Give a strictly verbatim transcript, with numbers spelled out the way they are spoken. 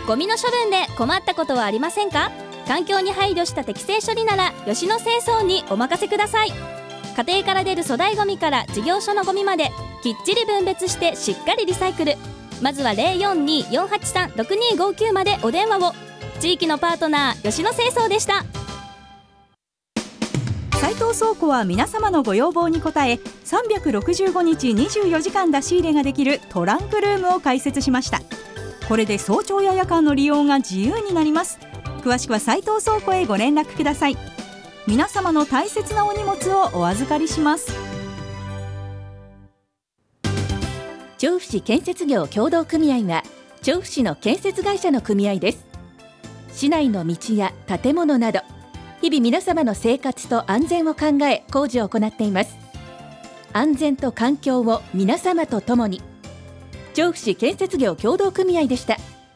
ゴミの処分で困ったことはありませんか？環境に配慮した適正処理なら吉野清掃にお任せください。家庭から出る粗大ゴミから事業所のゴミまできっちり分別してしっかりリサイクル。まずは ゼロよんにーよんはちさんろくにーごきゅう までお電話を。地域のパートナー吉野清掃でした。 斉藤倉庫は皆様のご要望に応えさんびゃくろくじゅうごにちにじゅうよじかん出し入れができるトランクルームを開設しました。これで早朝や夜間の利用が自由になります。詳しくは斉藤倉庫へご連絡ください。皆様の大切なお荷物をお預かりします。 調布市建設業協同組合は調布市の建設会社の組合です。市内の道や建物など日々皆様の生活と安全を考え工事を行っています。安全と環境を皆様と共に。調布市建設業協同組合でした。